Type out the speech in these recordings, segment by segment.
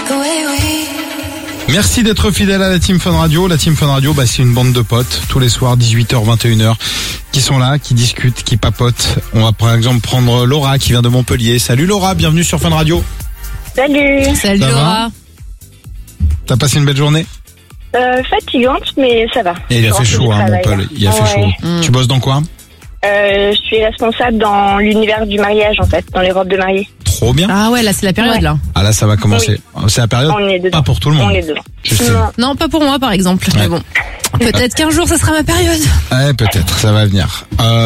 Merci d'être fidèle à la Team Fun Radio. La Team Fun Radio, c'est une bande de potes, tous les soirs, 18h, 21h, qui sont là, qui discutent, qui papotent. On va par exemple prendre Laura qui vient de Montpellier. Salut Laura, bienvenue sur Fun Radio. Salut. Salut Laura. T'as passé une belle journée ? Fatigante, mais ça va. Et il a fait chaud à Montpellier. Il a fait chaud. Tu bosses dans quoi ? Je suis responsable dans l'univers du mariage, en fait, dans les robes de mariée. Trop bien. Ah ouais, là c'est la période là. Ah là ça va commencer. Oui. C'est la période. On est dedans. Pas pour tout le monde. On est dedans. Non, pas pour moi par exemple. Ouais. Mais bon, peut-être qu'un jour ça sera ma période. Ouais, peut-être, ça va venir.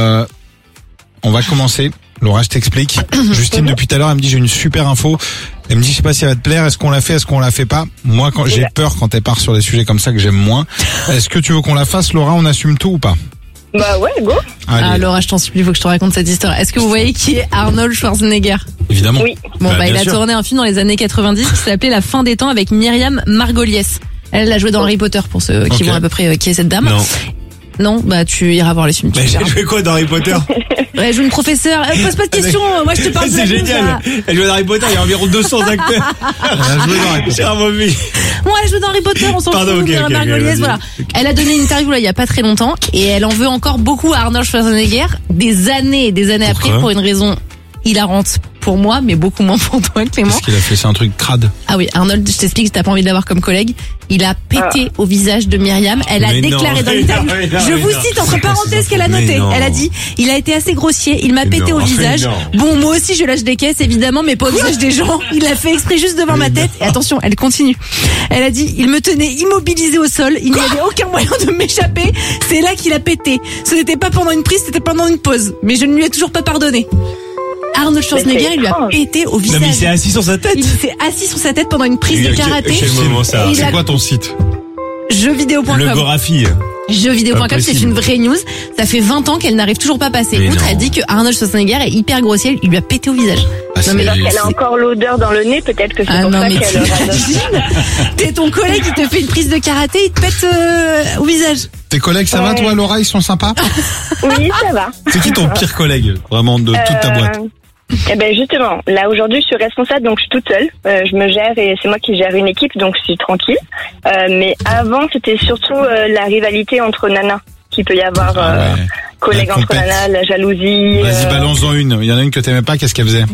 On va commencer. Laura, je t'explique. Justine, depuis tout à l'heure, elle me dit j'ai une super info. Elle me dit je sais pas si elle va te plaire. Est-ce qu'on la fait, est-ce qu'on la fait pas ? Moi, quand j'ai peur quand elle part sur des sujets comme ça que j'aime moins. Est-ce que tu veux qu'on la fasse, Laura ? On assume tout ou pas ? Bah ouais, go. Allez. Ah Laura, je t'en supplie, il faut que je te raconte cette histoire. Est-ce que vous voyez qui est Arnold Schwarzenegger ? Évidemment. Oui. Bon, il a tourné un film dans les années 90 qui s'appelait La fin des temps avec Myriam Margolies. Elle l'a joué dans Harry Potter pour ceux qui voient à peu près qui est cette dame. Non, tu iras voir le film. Mais elle joué quoi dans Harry Potter ? Ouais, elle joue une professeure. Pose pas de questions, moi je te parle de C'est génial. Elle joue dans Harry Potter, il y a environ 200 acteurs. Elle a joué dans Harry Potter. Moi, elle joue dans Harry Potter, on s'en fout. Margolies, voilà. Elle a donné une interview là il y a pas très longtemps et elle en veut encore beaucoup à Arnold Schwarzenegger des années après pour une raison hilarante pour moi, mais beaucoup moins pour toi, Clément. Qu'est-ce qu'il a fait ? C'est un truc crade. Ah oui, Arnold, je t'explique, t'as pas envie de l'avoir comme collègue. Il a pété au visage de Myriam. Elle a déclaré dans l'interview. Je vous cite entre parenthèses qu'elle a noté. Elle a dit, il a été assez grossier, il m'a pété au visage. Bon, moi aussi je lâche des caisses, évidemment, mais pas au visage des gens. Il l'a fait exprès juste devant ma tête. Et attention, elle continue. Elle a dit, il me tenait immobilisé au sol. Il n'y avait aucun moyen de m'échapper. C'est là qu'il a pété. Ce n'était pas pendant une prise, c'était pendant une pause. Mais je ne lui ai toujours pas pardonné. Arnold Schwarzenegger, il lui a pété au visage. Non, mais il s'est assis sur sa tête. Il s'est assis sur sa tête pendant une prise de karaté. Quel moment ça ? C'est quoi ton site ? Jeuxvideo.com. Le Gorafi. Jeuxvideo.com, c'est une vraie news. Ça fait 20 ans qu'elle n'arrive toujours pas à passer. Outre, elle dit que Arnold Schwarzenegger est hyper grossier, il lui a pété au visage. Non, mais lorsqu'elle a encore l'odeur dans le nez, peut-être que c'est pour ça qu'elle... T'es ton collègue, il te fait une prise de karaté, il te pète au visage. Tes collègues, ça va toi, Laura ? Ils sont sympas ? Oui, ça va. C'est qui ton pire collègue, vraiment, de toute ta boîte ? Eh ben justement, là aujourd'hui je suis responsable, donc je suis toute seule. Je me gère et c'est moi qui gère une équipe, donc je suis tranquille. Mais avant c'était surtout la rivalité entre nanas qu'il peut y avoir, collègues entre nanas, la jalousie. Vas-y, balance-en une. Il y en a une que t'aimais pas, qu'est-ce qu'elle faisait ?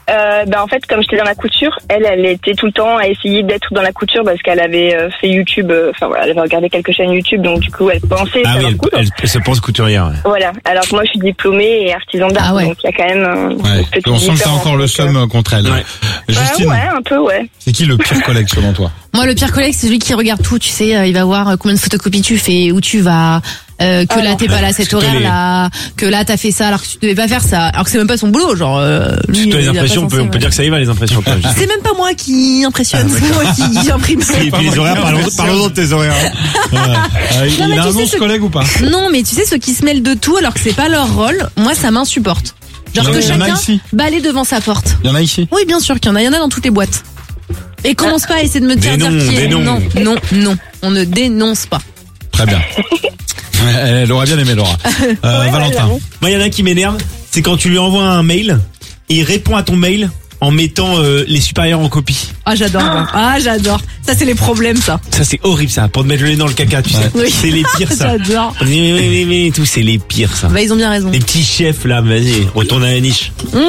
En fait, comme j'étais dans la couture, elle était tout le temps à essayer d'être dans la couture parce qu'elle avait fait YouTube, elle avait regardé quelques chaînes YouTube, donc du coup elle pensait elle se pense couturière. Ouais. Voilà, alors que moi je suis diplômée et artisan d'art, donc il y a quand même on sent que t'as encore le seum contre elle. Justine, un peu, c'est qui le pire collègue selon toi ? Moi, le pire collègue, c'est celui qui regarde tout, tu sais, il va voir combien de photocopies tu fais, où tu vas, que là t'es pas là à cet horaire là, que là t'as fait ça alors que tu devais pas faire ça, alors que c'est même pas son boulot, genre lui, toi, les impressions, on peut dire que ça y va, les impressions. C'est même pas moi qui impressionne, c'est moi qui imprime. Et puis les horaires, parlons de tes horaires. Il a un nom ce collègue ou pas ? Non, mais tu sais, ceux qui se mêlent de tout alors que c'est pas leur rôle, moi ça m'insupporte. Genre que chacun balaye devant sa porte. Il y en a ici ? Oui, bien sûr qu'il y en a dans toutes les boîtes. Et commence pas à essayer de me dire qui est. Non, on ne dénonce pas. Très bien. Elle aurait bien aimé, Laura. Valentin. Moi, il y en a un qui m'énerve, c'est quand tu lui envoies un mail, et il répond à ton mail en mettant les supérieurs en copie. Ah, j'adore. Ça, c'est les problèmes, ça. Ça, c'est horrible, ça. Pour te mettre le nez dans le caca, tu sais. Oui. C'est les pires, ça. J'adore. Mais tout, c'est les pires, ça. Bah, ils ont bien raison. Les petits chefs, là, vas-y, retourne à la niche.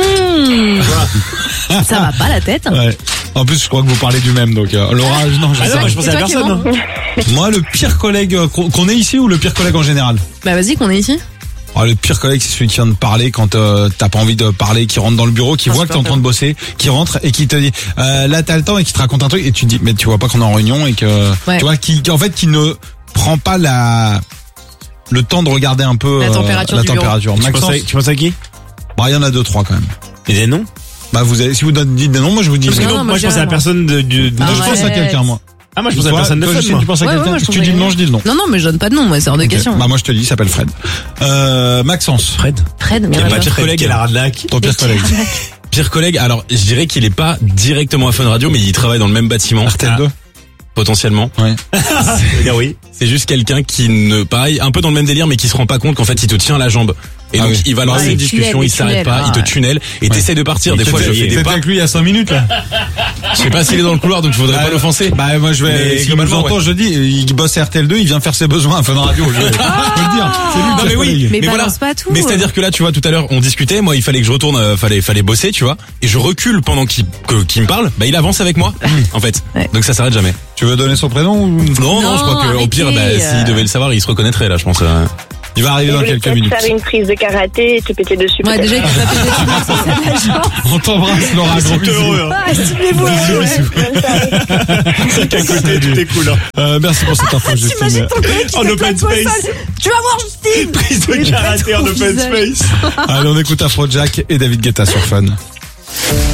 Ça va pas la tête. Ouais. En plus, je crois que vous parlez du même, donc Laura, non, je pensais à personne. Moi, le pire collègue qu'on ait ici ou le pire collègue en général ? Bah, vas-y, qu'on est ici. Le pire collègue, c'est celui qui vient de parler quand t'as pas envie de parler, qui rentre dans le bureau, qui voit que t'es en train de bosser, qui rentre et qui te dit là t'as le temps et qui te raconte un truc et tu te dis mais tu vois pas qu'on est en réunion et que tu vois qui ne prend pas le temps de regarder un peu la température. Maxence, tu penses à qui ? Il y en a 2-3 quand même. Et des noms ? Si vous dites des noms, moi je vous dis. Moi je pense à la personne moi je pense à quelqu'un, moi. Ah, moi je pense à la personne de Fred. Tu penses à quelqu'un, tu dis le nom, je dis le nom. Non, mais je donne pas de nom, moi, c'est hors de question. Bah moi je te dis, il s'appelle Fred. Maxence. Fred, mais ma pire collègue à la Radlac. Ton pire collègue. Pire collègue, alors je dirais qu'il est pas directement à Fun Radio, mais il travaille dans le même bâtiment. RTL2. Potentiellement. Ouais. Oui. C'est juste quelqu'un qui pareil, un peu dans le même délire, mais qui se rend pas compte qu'en fait il te tient la jambe Et donc il va lancer une discussion, il s'arrête pas, il te tunnel et t'essayes de partir. Des fois je fais des pas. Avec lui il y a 5 minutes là. Je sais pas s'il est dans le couloir, donc je voudrais pas l'offenser. Bah moi je vais. Si nous entend, je dis, il bosse RTL2, il vient faire ses besoins à Fun Radio. Je peux le dire. C'est lui. Non mais oui. Mais voilà. balance pas tout. Mais c'est-à-dire que là, tu vois, tout à l'heure, on discutait. Moi, il fallait que je retourne, fallait bosser, tu vois. Et je recule pendant qu'il me parle. Bah, il avance avec moi, en fait. Ouais. Donc ça s'arrête jamais. Tu veux donner son prénom ou... Non, je crois que au pire, s'il devait le savoir, il se reconnaîtrait là, je pense. Il va arriver dans quelques minutes. Faire une prise de karaté et te péter dessus. Ouais, déjà, il peut pas péter dessus, c'est ça la chance. On t'embrasse, Laura. Gros bisous. Ah, estimez-vous. C'est qu'à côté, tout est cool. Merci pour cette info, Justine. T'imagines ton collègue qui En te open claque au sol. space. Tu vas voir Justine. Prise de karaté en open space. Allez, on écoute Afrojack et David Guetta sur Fun.